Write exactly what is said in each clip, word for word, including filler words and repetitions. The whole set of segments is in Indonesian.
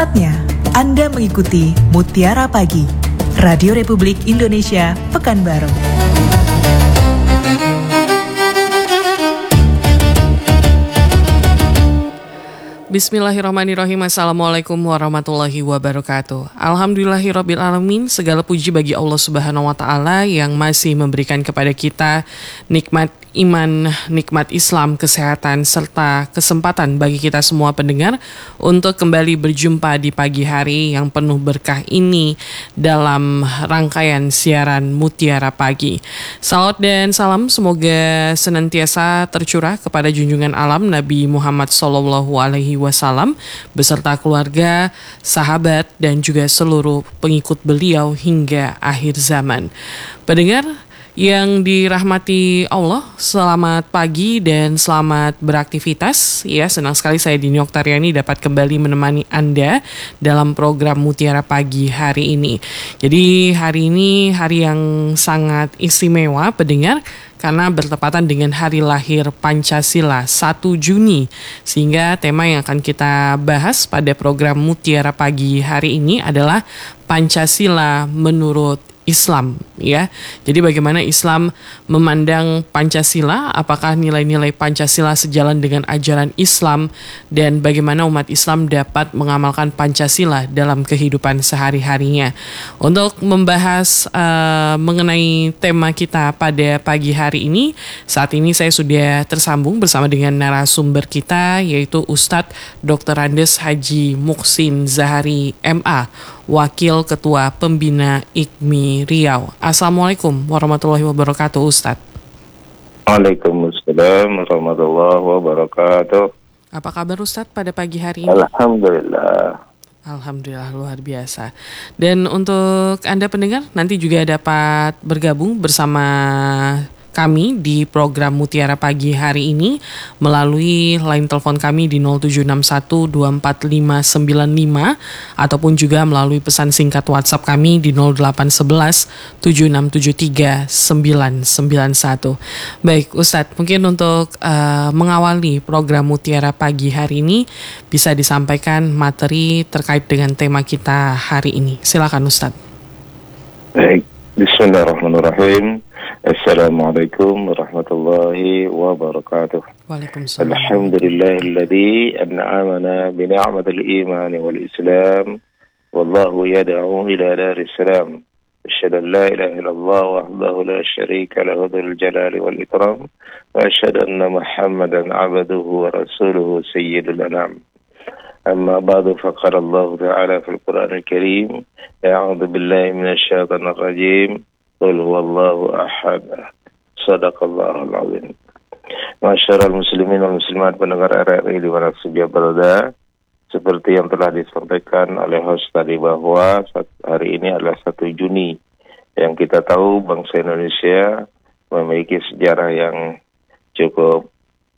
Saatnya Anda mengikuti Mutiara Pagi, Radio Republik Indonesia, Pekanbaru. Bismillahirrahmanirrahim. Assalamualaikum warahmatullahi wabarakatuh. Alhamdulillahirabbil alamin. Segala puji bagi Allah Subhanahu wa taala yang masih memberikan kepada kita nikmat iman, nikmat Islam, kesehatan, serta kesempatan bagi kita semua pendengar untuk kembali berjumpa di pagi hari yang penuh berkah ini dalam rangkaian siaran Mutiara Pagi. Salawat dan salam semoga senantiasa tercurah kepada junjungan alam Nabi Muhammad Sallallahu Alaihi Wasallam beserta keluarga, sahabat, dan juga seluruh pengikut beliau hingga akhir zaman. Pendengar yang dirahmati Allah, selamat pagi dan selamat beraktivitas. Ya, senang sekali saya Dini Oktariani dapat kembali menemani Anda dalam program Mutiara Pagi hari ini. Jadi hari ini hari yang sangat istimewa pendengar, karena bertepatan dengan hari lahir Pancasila satu Juni. Sehingga tema yang akan kita bahas pada program Mutiara Pagi hari ini adalah Pancasila menurut Islam, ya. Jadi bagaimana Islam memandang Pancasila, apakah nilai-nilai Pancasila sejalan dengan ajaran Islam, dan bagaimana umat Islam dapat mengamalkan Pancasila dalam kehidupan sehari-harinya. Untuk membahas uh, mengenai tema kita pada pagi hari ini, saat ini saya sudah tersambung bersama dengan narasumber kita, yaitu Ustadz Doktor Andes Haji Muhsin Zahari M A, Wakil Ketua Pembina I K M I Riau. Assalamualaikum warahmatullahi wabarakatuh, Ustadz. Waalaikumsalam warahmatullahi wabarakatuh. Apa kabar Ustadz pada pagi hari ini? Alhamdulillah. Alhamdulillah, luar biasa. Dan untuk Anda pendengar, nanti juga dapat bergabung bersama kami di program Mutiara Pagi hari ini melalui line telepon kami di nol tujuh enam satu dua empat lima sembilan lima ataupun juga melalui pesan singkat WhatsApp kami di nol delapan satu satu tujuh enam tujuh tiga sembilan sembilan satu. Baik Ustadz, mungkin untuk uh, mengawali program Mutiara Pagi hari ini bisa disampaikan materi terkait dengan tema kita hari ini. Silakan Ustadz. Baik, bismillahirrahmanirrahim. Assalamualaikum warahmatullahi wabarakatuh. Waalaikumsalam. Alhamdulillahilladzi an'amana bi ni'matil iman wal islam wallahu yad'u ila daris salam. Asyhadu an la ilaha illallah wahdahu la syarika lahu dzul jalali wal ikram wa asyhadu anna Muhammadan 'abduhu wa rasuluhu sayyidul anam. Amma ba'du, faqala Allah ta'ala fil Qur'anil Karim, a'udzu billahi minasy syaithanir rajim. Qul huwallahu ahad. Shadaqallahul azim. Masyarul muslimin wal muslimat pendengar R R I di mana saja berada, seperti yang telah disampaikan oleh host tadi bahwa hari ini adalah satu Juni yang kita tahu bangsa Indonesia memiliki sejarah yang cukup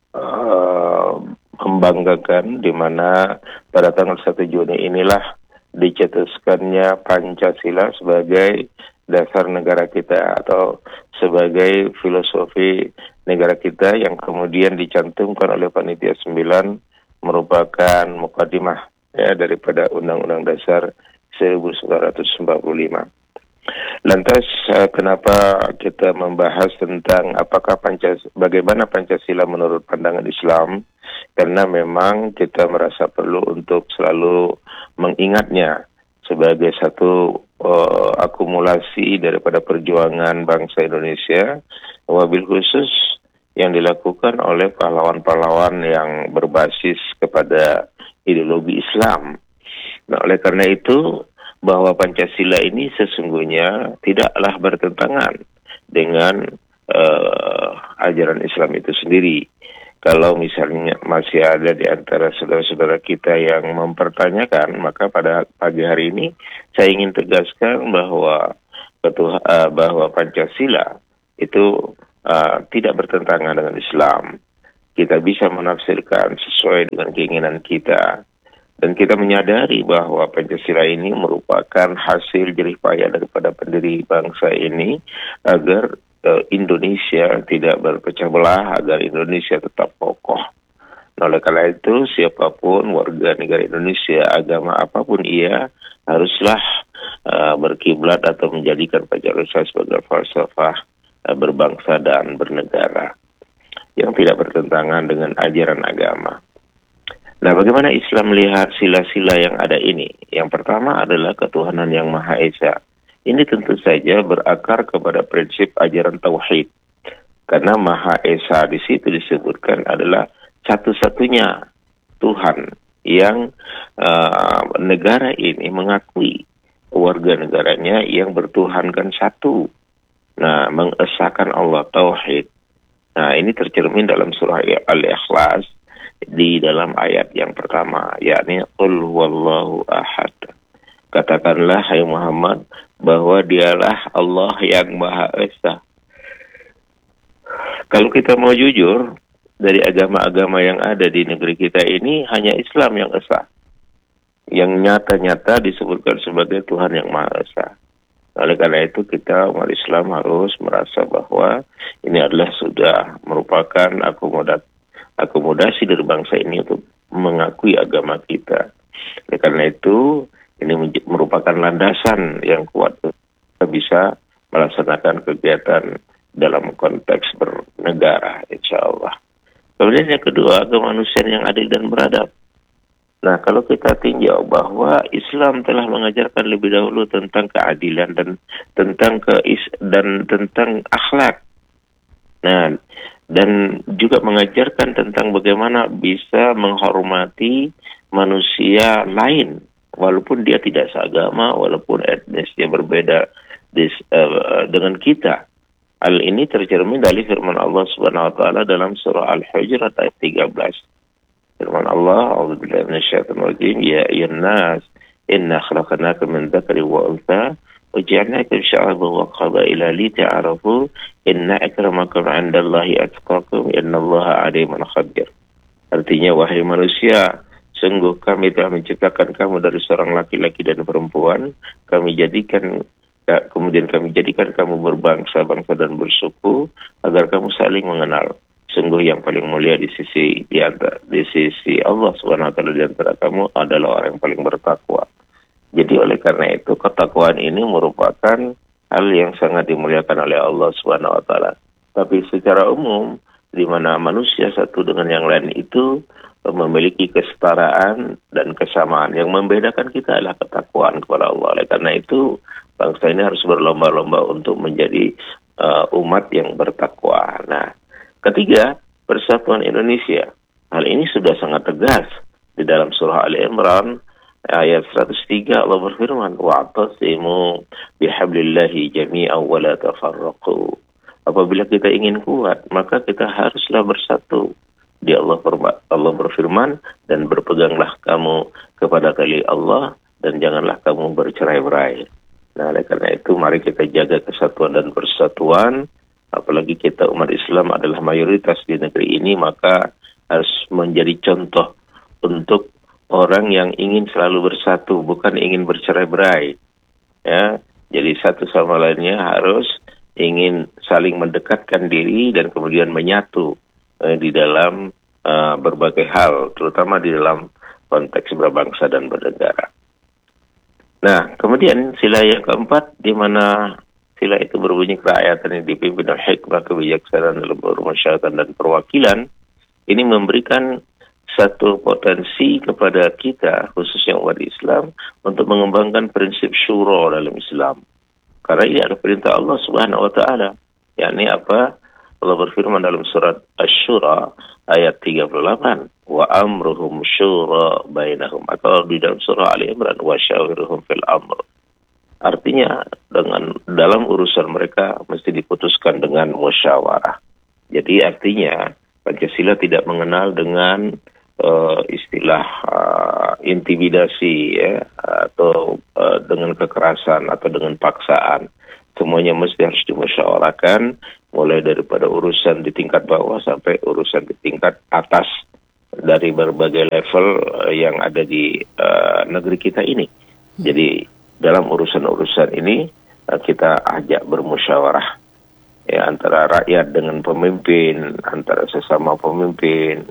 uh, membanggakan, di mana pada tanggal satu Juni inilah dicetuskannya Pancasila sebagai dasar negara kita atau sebagai filosofi negara kita yang kemudian dicantumkan oleh Panitia sembilan merupakan mukadimah ya daripada Undang-Undang Dasar seribu sembilan ratus empat puluh lima. Lantas kenapa kita membahas tentang apakah Pancasila, bagaimana Pancasila menurut pandangan Islam? Karena memang kita merasa perlu untuk selalu mengingatnya sebagai satu uh, akumulasi daripada perjuangan bangsa Indonesia, wabil khusus yang dilakukan oleh pahlawan-pahlawan yang berbasis kepada ideologi Islam. Nah, oleh karena itu, bahwa Pancasila ini sesungguhnya tidaklah bertentangan dengan uh, ajaran Islam itu sendiri. Kalau misalnya masih ada di antara saudara-saudara kita yang mempertanyakan, maka pada pagi hari ini saya ingin tegaskan bahwa ketua, uh, bahwa Pancasila itu uh, tidak bertentangan dengan Islam. Kita bisa menafsirkan sesuai dengan keinginan kita. Dan kita menyadari bahwa Pancasila ini merupakan hasil jerih payah daripada pendiri bangsa ini agar uh, Indonesia tidak berpecah belah, agar Indonesia tetap kokoh. Nah, oleh karena itu, siapapun warga negara Indonesia, agama apapun ia, haruslah uh, berkiblat atau menjadikan Pancasila sebagai falsafah uh, berbangsa dan bernegara yang tidak bertentangan dengan ajaran agama. Nah, bagaimana Islam melihat sila-sila yang ada ini? Yang pertama adalah ketuhanan yang Maha Esa. Ini tentu saja berakar kepada prinsip ajaran tauhid. Karena Maha Esa di situ disebutkan adalah satu-satunya Tuhan yang uh, negara ini mengakui warga negaranya yang bertuhankan satu. Nah, mengesahkan Allah, tauhid. Nah, ini tercermin dalam surah Al-Ikhlas di dalam ayat yang pertama, yakni Qul huwallahu ahad. Katakanlah, hai Muhammad, bahwa dialah Allah yang Maha Esa. Kalau kita mau jujur, dari agama-agama yang ada di negeri kita ini, hanya Islam yang esa. Yang nyata-nyata disebutkan sebagai Tuhan yang Maha Esa. Oleh karena itu, kita umat Islam harus merasa bahwa ini adalah sudah merupakan akomodat, akomodasi dari bangsa ini untuk mengakui agama kita. Oleh karena itu, ini merupakan landasan yang kuat untuk kita bisa melaksanakan kegiatan dalam konteks bernegara, insya Allah. Kemudian yang kedua, kemanusiaan yang adil dan beradab. Nah, kalau kita tinjau bahwa Islam telah mengajarkan lebih dahulu tentang keadilan dan tentang keis dan tentang akhlak. Nah, dan juga mengajarkan tentang bagaimana bisa menghormati manusia lain, walaupun dia tidak seagama, walaupun etnisnya berbeda dis, uh, dengan kita. Hal ini tercermin dari firman Allah Subhanahu wa taala dalam surah Al-Hujurat ayat tiga belas. Firman Allah, A'udzubillahi minasyaitonir rajim, ya ayyuhan nas, inna khalaqnakum min dzakarin wa untha wa ja'alnakum syu'aban wa qabaila lita'arafu inna akramakum 'indallahi atqakum innallaha 'alimun khabir. Artinya, wahai manusia, sungguh kami telah menciptakan kamu dari seorang laki-laki dan perempuan, kami jadikan Ya, kemudian kami jadikan kamu berbangsa-bangsa dan bersuku agar kamu saling mengenal. Sungguh yang paling mulia di sisi di, antara, di sisi Allah Subhanahu wa taala di antara kamu adalah orang yang paling bertakwa. Jadi oleh karena itu, ketakwaan ini merupakan hal yang sangat dimuliakan oleh Allah Subhanahu wa taala. Tapi secara umum, di mana manusia satu dengan yang lain itu memiliki kesetaraan dan kesamaan. Yang membedakan kita adalah ketakwaan kepada Allah. Oleh karena itu, bangsa ini harus berlomba-lomba untuk menjadi uh, umat yang bertakwa. Nah, ketiga, persatuan Indonesia. Hal ini sudah sangat tegas di dalam surah Ali Imran ayat seratus tiga, Allah berfirman, wa'tasimu bihablillahi jami'an wa la tafarraqu. Apabila kita ingin kuat, maka kita haruslah bersatu. Di Allah, Allah berfirman, dan berpeganglah kamu kepada tali Allah dan janganlah kamu bercerai-berai. Nah, oleh karena itu mari kita jaga kesatuan dan persatuan. Apalagi kita umat Islam adalah mayoritas di negeri ini, maka harus menjadi contoh untuk orang yang ingin selalu bersatu, bukan ingin bercerai-berai. Ya, jadi satu sama lainnya harus ingin saling mendekatkan diri dan kemudian menyatu eh, di dalam uh, berbagai hal, terutama di dalam konteks berbangsa dan bernegara. Nah, kemudian sila yang keempat, di mana sila itu berbunyi kerakyatan yang dipimpin oleh hikmah, kebijaksanaan dalam permusyawaratan dan perwakilan. Ini memberikan satu potensi kepada kita, khususnya umat Islam, untuk mengembangkan prinsip syura dalam Islam. Karena ini adalah perintah Allah Subhanahu wa taala. Yakni apa? Allah berfirman dalam surat Asy-Syura ayat tiga puluh delapan, wa amruhum syura bainahum, atau di dalam surah Ali Imran wa syawirhum fil amr. Artinya dengan dalam urusan mereka mesti diputuskan dengan musyawarah. Jadi artinya Pancasila tidak mengenal dengan uh, istilah uh, intimidasi ya, atau uh, dengan kekerasan atau dengan paksaan. Semuanya mesti harus dimusyawarahkan, mulai daripada urusan di tingkat bawah sampai urusan di tingkat atas dari berbagai level uh, yang ada di uh, negeri kita ini. Jadi dalam urusan-urusan ini uh, kita ajak bermusyawarah ya, antara rakyat dengan pemimpin, antara sesama pemimpin,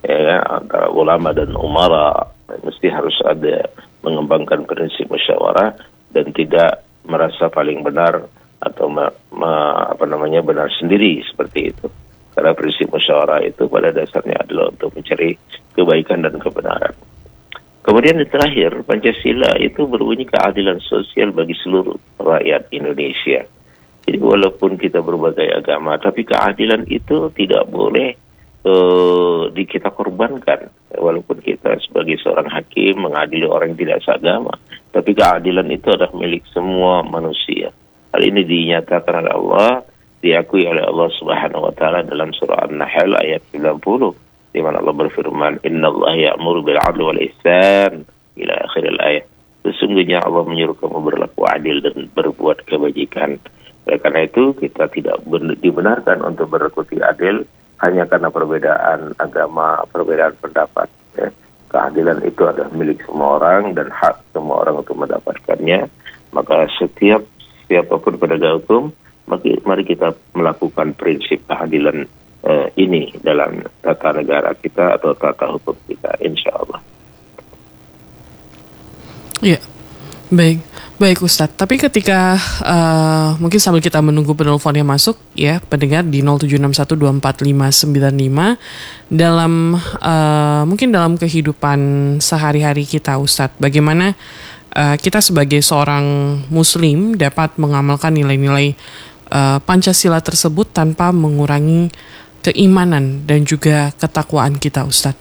ya, antara ulama dan umara. Mesti harus ada mengembangkan prinsip musyawarah dan tidak merasa paling benar atau me, me, apa namanya benar sendiri seperti itu. Karena prinsip musyawarah itu pada dasarnya adalah untuk mencari kebaikan dan kebenaran. Kemudian yang terakhir, Pancasila itu berbunyi keadilan sosial bagi seluruh rakyat Indonesia. Jadi walaupun kita berbagai agama, tapi keadilan itu tidak boleh uh, di kita korbankan. Walaupun kita sebagai seorang hakim mengadili orang yang tidak seagama, tapi keadilan itu adalah milik semua manusia. Hal ini dinyatakan oleh Allah, diakui oleh Allah Subhanahu wa taala dalam surah An-Nahl ayat sembilan puluh. Di mana Allah berfirman, Innallaha ya'muru bil 'adli wal ihsan ila akhir al-ayat. Sesungguhnya Allah menyuruh kamu berlaku adil dan berbuat kebajikan. Oleh karena itu kita tidak dibenarkan untuk berlaku adil hanya karena perbedaan agama, perbedaan pendapat. Ya. Keadilan itu adalah milik semua orang dan hak semua orang untuk mendapatkannya. Maka setiap siapapun penegak hukum, mari kita melakukan prinsip keadilan Uh, ini dalam tata negara kita atau tata hukum kita, insya Allah. Ya, baik, baik Ustadz. Tapi ketika uh, mungkin sambil kita menunggu penelpon yang masuk, ya pendengar di nol tujuh enam satu dua empat lima sembilan lima dalam uh, mungkin dalam kehidupan sehari-hari kita, Ustadz, bagaimana uh, kita sebagai seorang Muslim dapat mengamalkan nilai-nilai uh, Pancasila tersebut tanpa mengurangi keimanan dan juga ketakwaan kita, Ustadz?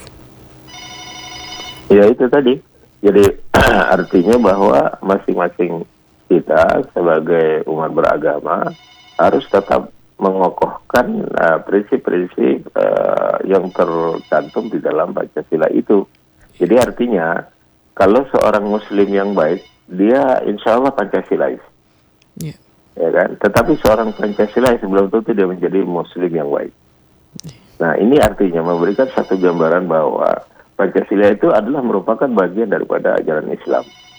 Ya itu tadi. Jadi artinya bahwa masing-masing kita sebagai umat beragama harus tetap mengokohkan uh, prinsip-prinsip uh, yang tercantum di dalam Pancasila itu. Jadi artinya kalau seorang Muslim yang baik, dia insya Allah Pancasilais. Yeah. Ya kan? Tetapi seorang Pancasilais belum tentu dia menjadi Muslim yang baik. Nah, ini artinya memberikan satu gambaran bahwa Pancasila itu adalah merupakan bagian daripada ajaran Islam.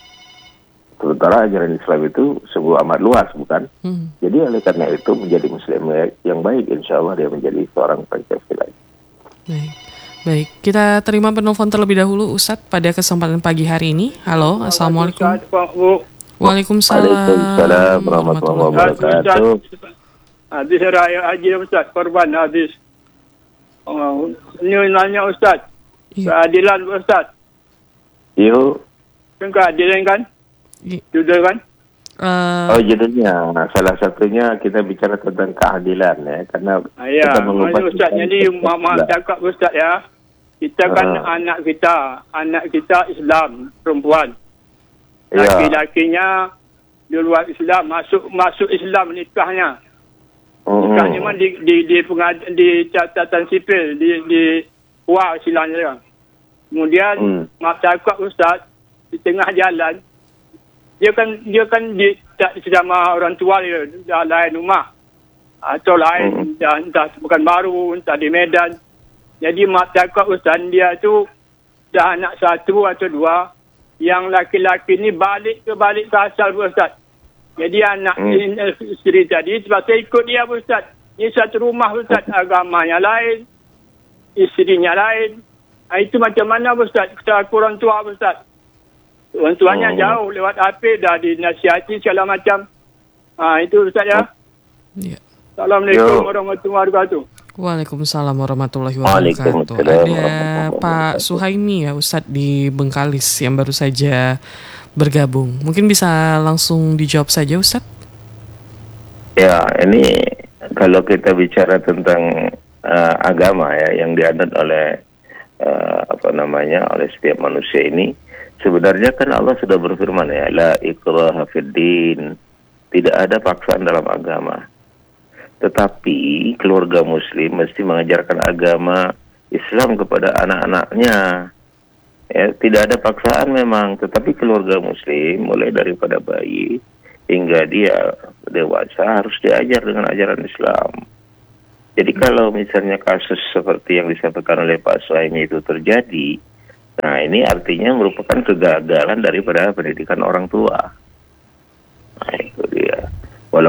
Sementara ajaran Islam itu sebuah amat luas, bukan? Hmm. Jadi oleh karena itu menjadi Muslim yang baik, insya Allah dia menjadi seorang Pancasila. Baik, baik. Kita terima penelpon terlebih dahulu, Ustadz, pada kesempatan pagi hari ini. Halo, Assalamualaikum. Waalaikumsalam. Waalaikumsalam warahmatullahi wabarakatuh. Habis raya haji Ustaz, korban habis. Oh, ini nanya Ustaz. Ya. Keadilan Ustaz. Yuk. Kan keadilan kan? Ya. Judul kan? Uh, oh judulnya. Salah satunya kita bicara tentang keadilan ya. Karena ah, ya. kita mengupas. Ustaz, jadi Mama cakap Ustaz ya. Kita kan uh. anak kita. Anak kita Islam, perempuan. Ya. Laki-lakinya di luar Islam. Masuk masuk Islam nikahnya. Nikahnya memang di di di, pengad, di catatan sipil di di wah silanya. Kemudian hmm. mak cakap Ustaz di tengah jalan dia kan dia kan di tak sama orang tua dia dah lain rumah atau lain hmm. dah, entah bukan baru entah di Medan. Jadi mak cakap Ustaz dia tu dah anak satu atau dua, yang laki-laki ni balik ke balik ke asal Ustaz. Jadi anak hmm. isteri tadi sebab ikut dia Ustaz. Ini satu rumah Ustaz, agamanya lain, isterinya lain. Ha, itu macam mana Ustaz? Kita orang tua Ustaz. Orang tuanya oh. jauh lewat H P dah dinasihati segala macam. Ha, itu Ustaz ya. Ya. Assalamualaikum warahmatullahi wabarakatuh. Waalaikumsalam warahmatullahi wabarakatuh. Ada Pak Suhaimi ya Ustaz di Bengkalis yang baru saja bergabung. Mungkin bisa langsung dijawab saja Ustaz. Ya, ini kalau kita bicara tentang uh, agama ya yang dianut oleh uh, apa namanya oleh setiap manusia ini, sebenarnya kan Allah sudah berfirman ya, la ikraha fid din. Tidak ada paksaan dalam agama. Tetapi keluarga muslim mesti mengajarkan agama Islam kepada anak-anaknya. Ya, tidak ada paksaan memang, tetapi keluarga muslim mulai daripada bayi hingga dia dewasa harus diajar dengan ajaran Islam. Jadi kalau misalnya kasus seperti yang disampaikan oleh Pak Suhaimi itu terjadi, nah ini artinya merupakan kegagalan daripada pendidikan orang tua. Nah itu dia.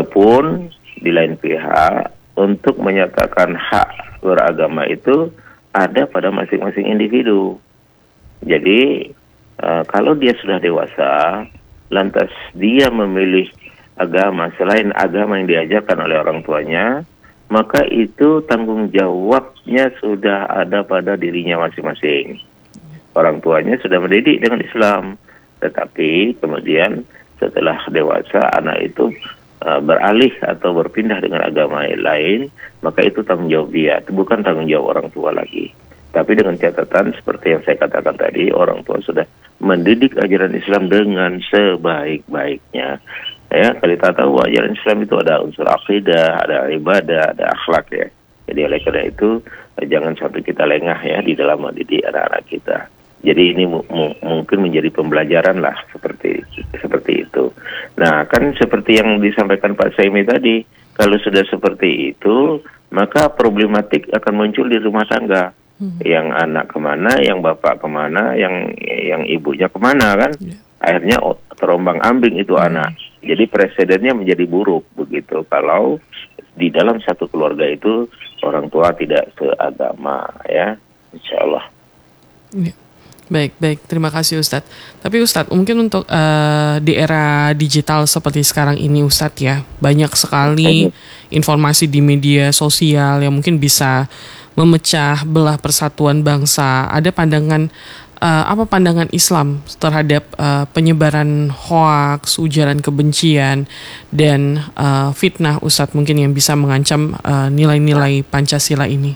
Walaupun di lain pihak untuk menyatakan hak beragama itu ada pada masing-masing individu. Jadi uh, kalau dia sudah dewasa, lantas dia memilih agama selain agama yang diajarkan oleh orang tuanya, maka itu tanggung jawabnya sudah ada pada dirinya masing-masing. Orang tuanya sudah mendidik dengan Islam, tetapi kemudian setelah dewasa anak itu uh, beralih atau berpindah dengan agama lain, maka itu tanggung jawab dia, itu bukan tanggung jawab orang tua lagi. Tapi dengan catatan seperti yang saya katakan tadi, orang tua sudah mendidik ajaran Islam dengan sebaik-baiknya. Ya, kalau kita tahu ajaran Islam itu ada unsur akidah, ada ibadah, ada akhlak ya. Jadi oleh karena itu jangan sampai kita lengah ya di dalam mendidik anak-anak kita. Jadi ini mu- mu- mungkin menjadi pembelajaran lah seperti seperti itu. Nah, kan seperti yang disampaikan Pak Saimi tadi, kalau sudah seperti itu, maka problematik akan muncul di rumah tangga. Hmm. Yang anak kemana, yang bapak kemana, yang yang ibunya kemana kan? Yeah. Akhirnya terombang ambing itu hmm. anak. Jadi presidennya menjadi buruk begitu kalau di dalam satu keluarga itu orang tua tidak seagama ya, insya Allah. Yeah. Baik, baik. Terima kasih Ustadz. Tapi Ustadz, mungkin untuk uh, di era digital seperti sekarang ini Ustadz ya, banyak sekali informasi di media sosial yang mungkin bisa memecah belah persatuan bangsa. Ada pandangan, uh, apa pandangan Islam terhadap uh, penyebaran hoaks, ujaran kebencian, dan uh, fitnah Ustadz mungkin yang bisa mengancam uh, nilai-nilai Pancasila ini?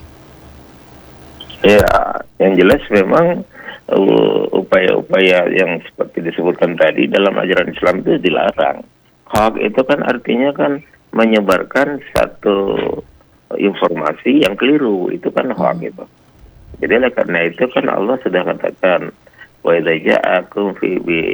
Ya, yang jelas memang Uh, upaya-upaya yang seperti disebutkan tadi dalam ajaran Islam itu dilarang. Hoax itu kan artinya kan menyebarkan satu informasi yang keliru, itu kan hoax itu. Jadi oleh karena itu kan Allah sudah katakan wa idza ja'akum fi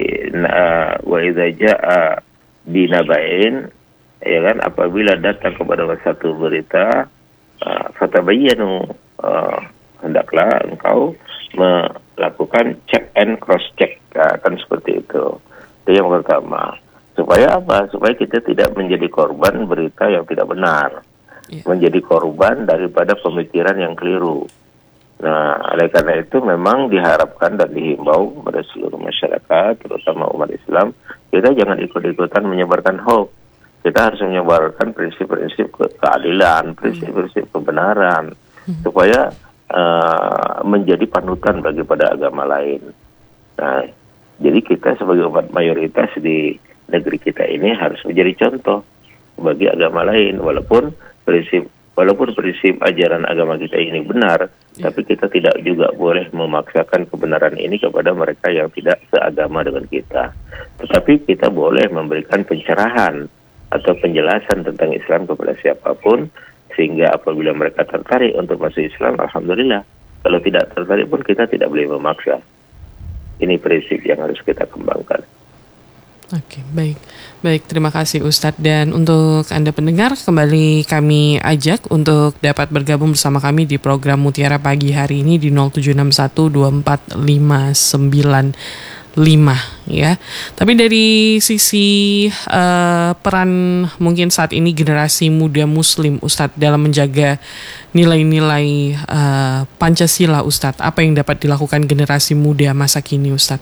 bina wa idza ja'a binaba'in, ya kan, apabila datang kepada satu berita uh, fatabayyanu, uh, hendaklah engkau melakukan check and cross check, nah, kan seperti itu. Itu yang pertama. Supaya apa? Supaya kita tidak menjadi korban berita yang tidak benar, yeah. menjadi korban daripada pemikiran yang keliru. Nah, oleh karena itu memang diharapkan dan dihimbau kepada seluruh masyarakat, terutama umat Islam, kita jangan ikut-ikutan menyebarkan hoax. Kita harus menyebarkan prinsip-prinsip ke- keadilan, prinsip-prinsip kebenaran, hmm. supaya Uh, menjadi panutan bagi pada agama lain. Nah, jadi kita sebagai umat mayoritas di negeri kita ini harus menjadi contoh bagi agama lain, walaupun prinsip walaupun prinsip ajaran agama kita ini benar, yeah. tapi kita tidak juga boleh memaksakan kebenaran ini kepada mereka yang tidak seagama dengan kita. Tetapi kita boleh memberikan pencerahan atau penjelasan tentang Islam kepada siapapun, sehingga apabila mereka tertarik untuk masuk Islam, alhamdulillah. Kalau tidak tertarik pun kita tidak boleh memaksa. Ini prinsip yang harus kita kembangkan. Oke, baik. Baik, terima kasih Ustadz. Dan untuk Anda pendengar, kembali kami ajak untuk dapat bergabung bersama kami di program Mutiara Pagi hari ini di nol tujuh enam satu dua empat lima sembilan lima ya. Tapi dari sisi uh, peran mungkin saat ini generasi muda Muslim Ustadz dalam menjaga nilai-nilai uh, Pancasila Ustadz, apa yang dapat dilakukan generasi muda masa kini Ustadz?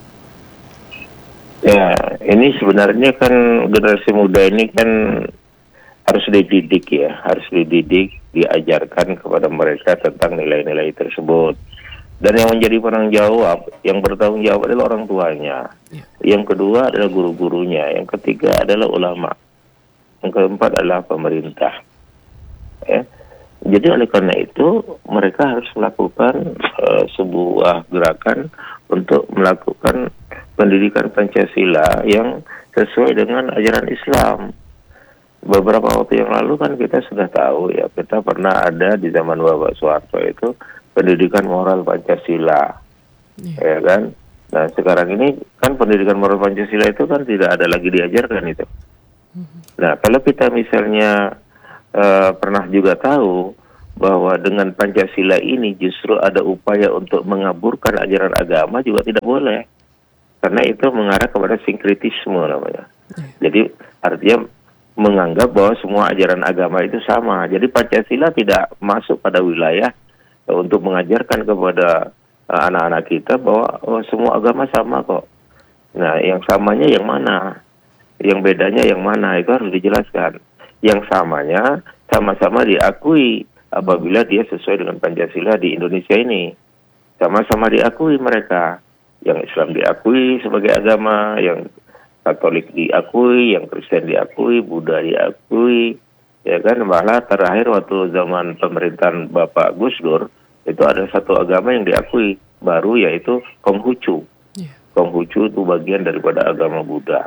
Ya, ini sebenarnya kan generasi muda ini kan harus dididik ya, harus dididik, diajarkan kepada mereka tentang nilai-nilai tersebut. Dan yang menjadi penanggung jawab, yang bertanggung jawab adalah orang tuanya. Ya. Yang kedua adalah guru-gurunya. Yang ketiga adalah ulama. Yang keempat adalah pemerintah. Ya. Jadi oleh karena itu mereka harus melakukan uh, sebuah gerakan untuk melakukan pendidikan Pancasila yang sesuai dengan ajaran Islam. Beberapa waktu yang lalu kan kita sudah tahu ya, kita pernah ada di zaman Bapak Soeharto itu pendidikan moral Pancasila, yeah. ya kan? Nah sekarang ini kan pendidikan moral Pancasila itu kan tidak ada lagi diajarkan itu. Mm-hmm. Nah kalau kita misalnya uh, pernah juga tahu bahwa dengan Pancasila ini justru ada upaya untuk mengaburkan ajaran agama juga tidak boleh, karena itu mengarah kepada sinkritisme namanya. Yeah. Jadi artinya menganggap bahwa semua ajaran agama itu sama. Jadi Pancasila tidak masuk pada wilayah uh, untuk mengajarkan kepada uh, anak-anak kita bahwa oh, semua agama sama kok. Nah, yang samanya yang mana? Yang bedanya yang mana? Itu harus dijelaskan. Yang samanya sama-sama diakui apabila dia sesuai dengan Pancasila di Indonesia ini. Sama-sama diakui mereka. Yang Islam diakui sebagai agama, yang Katolik diakui, yang Kristen diakui, Buddha diakui. Ya kan, malah terakhir waktu zaman pemerintahan Bapak Gus Dur, itu ada satu agama yang diakui baru, yaitu Konghucu. Yeah. Konghucu itu bagian daripada agama Buddha.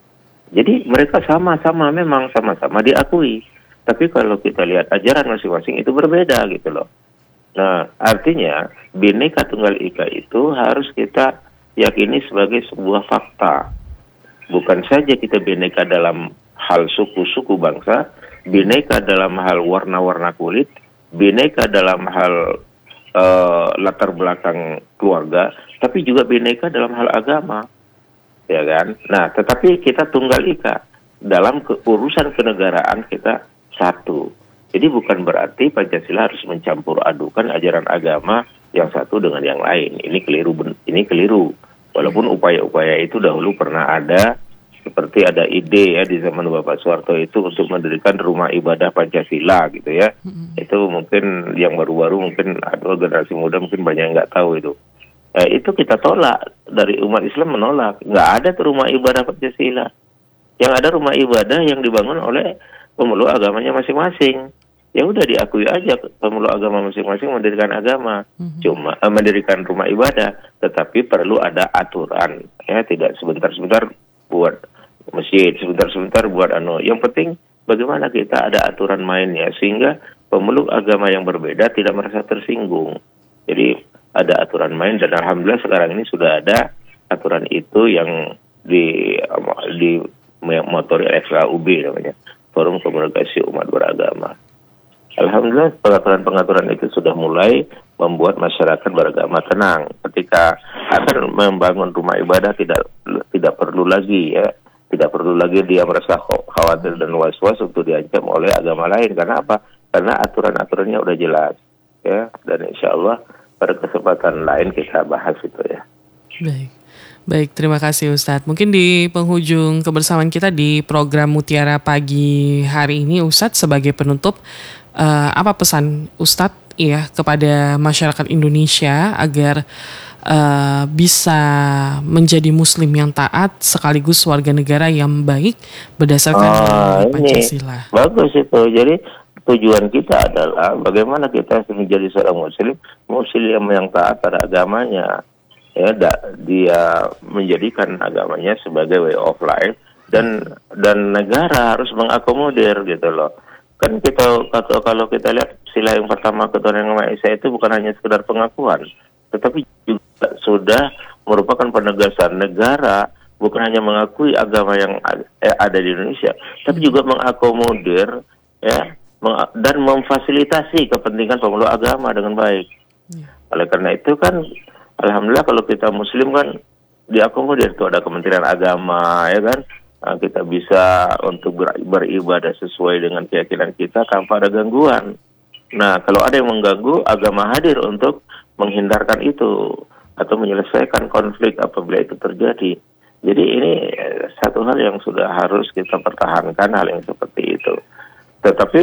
Jadi mereka sama-sama, memang sama-sama diakui. Tapi kalau kita lihat ajaran masing-masing itu berbeda gitu loh. Nah, artinya Bhinneka Tunggal Ika itu harus kita yakini sebagai sebuah fakta. Bukan saja kita bineka dalam hal suku-suku bangsa, bineka dalam hal warna-warna kulit, bineka dalam hal uh, latar belakang keluarga, tapi juga bineka dalam hal agama. Ya kan? Nah, tetapi kita tunggal ika. Dalam ke- urusan kenegaraan kita satu. Jadi bukan berarti Pancasila harus mencampur adukan ajaran agama yang satu dengan yang lain. Ini keliru, ini keliru. Walaupun upaya-upaya itu dahulu pernah ada, seperti ada ide ya di zaman Bapak Soeharto itu untuk mendirikan rumah ibadah Pancasila gitu ya. Mm-hmm. Itu mungkin yang baru-baru, mungkin ada generasi muda mungkin banyak yang nggak tahu itu. Eh, itu kita tolak, dari umat Islam menolak. Nggak ada tuh rumah ibadah Pancasila. Yang ada rumah ibadah yang dibangun oleh pemeluk agamanya masing-masing. Ya udah diakui aja pemeluk agama masing-masing mendirikan agama, mm-hmm. cuma eh, mendirikan rumah ibadah, tetapi perlu ada aturan, ya tidak sebentar-sebentar buat masjid, sebentar-sebentar buat anu. Yang penting bagaimana kita ada aturan mainnya sehingga pemeluk agama yang berbeda tidak merasa tersinggung. Jadi ada aturan main dan alhamdulillah sekarang ini sudah ada aturan itu yang di di motori F K U B namanya, Forum Komunikasi Umat Beragama. Alhamdulillah pengaturan-pengaturan itu sudah mulai membuat masyarakat beragama tenang. Ketika akan membangun rumah ibadah tidak tidak perlu lagi ya, tidak perlu lagi dia merasa khawatir dan was-was untuk diancam oleh agama lain. Karena apa? Karena aturan-aturannya udah jelas ya. Dan insya Allah pada kesempatan lain kita bahas itu ya. Baik. Baik, terima kasih Ustadz. Mungkin di penghujung kebersamaan kita di program Mutiara Pagi hari ini, Ustadz sebagai penutup, uh, apa pesan Ustadz ya kepada masyarakat Indonesia agar uh, bisa menjadi Muslim yang taat sekaligus warga negara yang baik berdasarkan oh, Pancasila? Bagus itu. Jadi tujuan kita adalah bagaimana kita menjadi seorang Muslim, Muslim yang taat pada agamanya. Ya, da, dia menjadikan agamanya sebagai way of life dan dan negara harus mengakomodir gitu loh. Kan kita kalau kita lihat sila yang pertama Ketuhanan Yang Maha Esa itu bukan hanya sekedar pengakuan, tetapi juga sudah merupakan penegasan negara bukan hanya mengakui agama yang ada di Indonesia, tapi juga mengakomodir ya meng- dan memfasilitasi kepentingan pemeluk agama dengan baik. Oleh karena itu kan alhamdulillah kalau kita Muslim kan diakomodir tuh ada Kementerian Agama ya kan, nah, kita bisa untuk ber- beribadah sesuai dengan keyakinan kita tanpa ada gangguan. Nah kalau ada yang mengganggu, agama hadir untuk menghindarkan itu atau menyelesaikan konflik apabila itu terjadi. Jadi ini eh, satu hal yang sudah harus kita pertahankan, hal yang seperti itu. Tetapi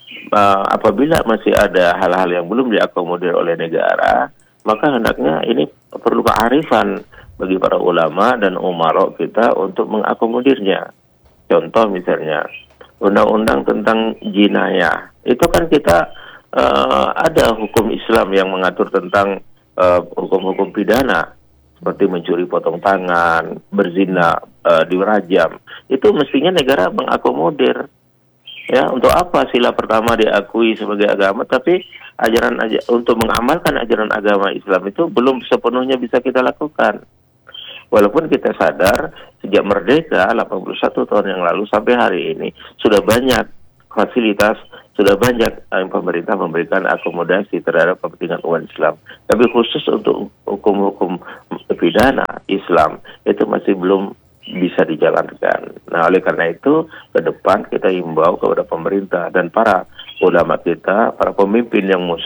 uh, apabila masih ada hal-hal yang belum diakomodir oleh negara, maka hendaknya ini perlu kearifan bagi para ulama dan umarok kita untuk mengakomodirnya. Contoh misalnya, undang-undang tentang jinayah. Itu kan kita uh, ada hukum Islam yang mengatur tentang uh, hukum-hukum pidana. Seperti mencuri potong tangan, berzina, uh, dirajam. Itu mestinya negara mengakomodir. Ya, untuk apa sila pertama diakui sebagai agama, tapi ajaran aj- untuk mengamalkan ajaran agama Islam itu belum sepenuhnya bisa kita lakukan. Walaupun kita sadar sejak merdeka delapan puluh satu tahun yang lalu sampai hari ini sudah banyak fasilitas, sudah banyak eh, pemerintah memberikan akomodasi terhadap kepentingan umat Islam. Tapi khusus untuk hukum-hukum pidana Islam itu masih belum bisa dijalankan. Nah, oleh karena itu ke depan kita himbau kepada pemerintah dan para ulama kita, para pemimpin yang Muslim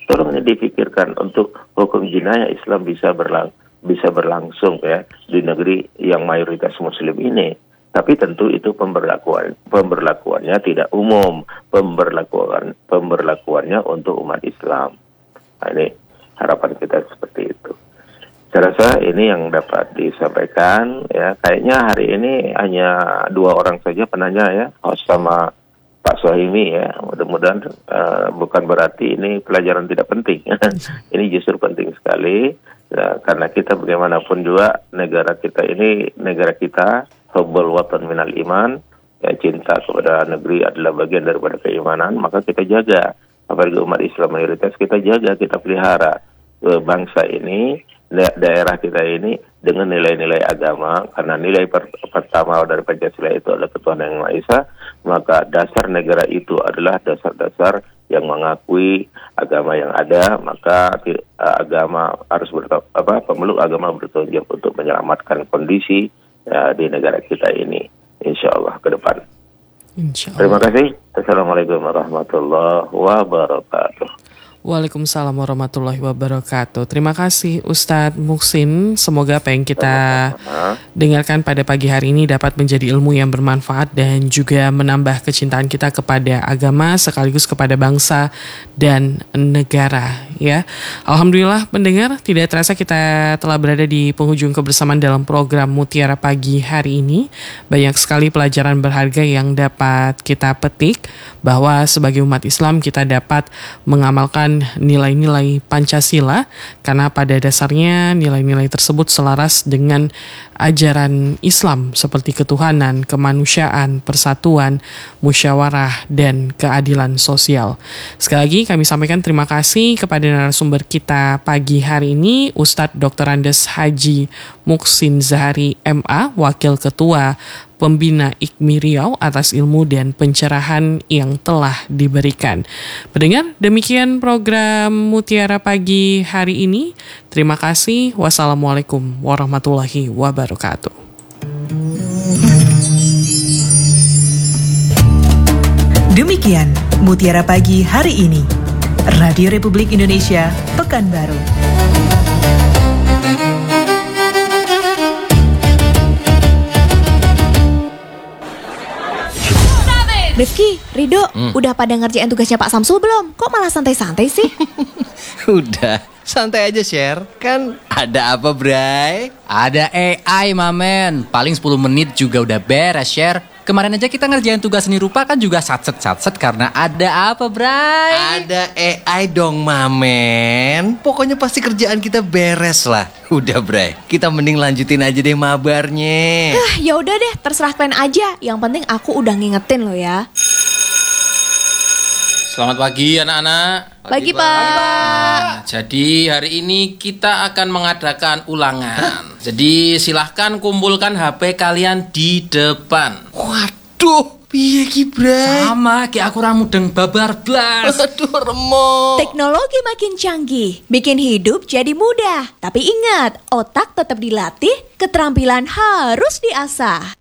tolong ini dipikirkan untuk hukum jinayah Islam bisa berlang bisa berlangsung ya di negeri yang mayoritas Muslim ini. Tapi tentu itu pemberlakuan pemberlakuannya tidak umum, pemberlakuan pemberlakuannya untuk umat Islam. Nah, ini harapan kita seperti itu. Saya rasa ini yang dapat disampaikan ya. Kayaknya hari ini hanya dua orang saja penanya ya, host sama Pak Sohimi ya. Mudah-mudahan uh, bukan berarti ini pelajaran tidak penting. Ini justru penting sekali ya, karena kita bagaimanapun juga negara kita ini negara kita hubbul watan minal iman ya, cinta kepada negeri adalah bagian daripada keimanan, maka kita jaga. Apalagi umat Islam mayoritas kita jaga, kita pelihara bangsa ini, daerah kita ini dengan nilai-nilai agama, karena nilai per pertama dari Pancasila itu adalah ketuhanan yang Maha Esa, maka dasar negara itu adalah dasar-dasar yang mengakui agama yang ada, maka uh, agama harus ber apa pemeluk agama bertanggung jawab untuk menyelamatkan kondisi uh, di negara kita ini, insya Allah ke depan. Insya Allah. Terima kasih. Assalamualaikum warahmatullahi wabarakatuh. Waalaikumsalam warahmatullahi wabarakatuh. Terima kasih Ustadz Muhsin. Semoga apa yang kita dengarkan pada pagi hari ini dapat menjadi ilmu yang bermanfaat dan juga menambah kecintaan kita kepada agama sekaligus kepada bangsa dan negara ya. Alhamdulillah pendengar, tidak terasa kita telah berada di penghujung kebersamaan dalam program Mutiara Pagi hari ini. Banyak sekali pelajaran berharga yang dapat kita petik bahwa sebagai umat Islam kita dapat mengamalkan nilai-nilai Pancasila karena pada dasarnya nilai-nilai tersebut selaras dengan ajaran Islam seperti ketuhanan, kemanusiaan, persatuan, musyawarah, dan keadilan sosial. Sekali lagi kami sampaikan terima kasih kepada narasumber kita pagi hari ini, Ustadz Doktor Andes Haji Muhsin Zahari M A, Wakil Ketua Pembina I K M I Riau atas ilmu dan pencerahan yang telah diberikan. Pendengar, demikian program Mutiara Pagi hari ini. Terima kasih. Wassalamualaikum warahmatullahi wabarakatuh. Demikian Mutiara Pagi hari ini. Radio Republik Indonesia, Pekanbaru. Rifki, Rido, hmm. udah pada ngerjain tugasnya Pak Samsul belum? Kok malah santai-santai sih? Udah, santai aja share. Kan ada apa, Bray? Ada A I, mamen. Paling sepuluh menit juga udah beres, share. Kemarin aja kita ngerjain tugas seni rupa kan juga satset-satset karena ada apa, Bray? Ada A I dong, mamen. Pokoknya pasti kerjaan kita beres lah. Udah, Bray. Kita mending lanjutin aja deh mabarnya. Ah, ya udah deh, terserah kalian aja. Yang penting aku udah ngingetin lo ya. Selamat pagi anak-anak. Pagi, Pak. Pagi, Pak. Nah, jadi hari ini kita akan mengadakan ulangan. Jadi silahkan kumpulkan H P kalian di depan. Waduh, piye ki, Bray? Sama kayak aku ramudeng babar blas. Aduh, remuk. Teknologi makin canggih, bikin hidup jadi mudah. Tapi ingat, otak tetap dilatih, keterampilan harus diasah.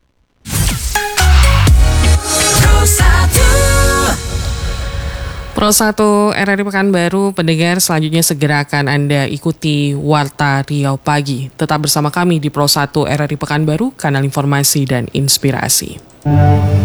Pro satu R R I Pekanbaru, pendengar selanjutnya segera akan Anda ikuti Warta Riau Pagi. Tetap bersama kami di Pro satu R R I Pekanbaru, kanal informasi dan inspirasi.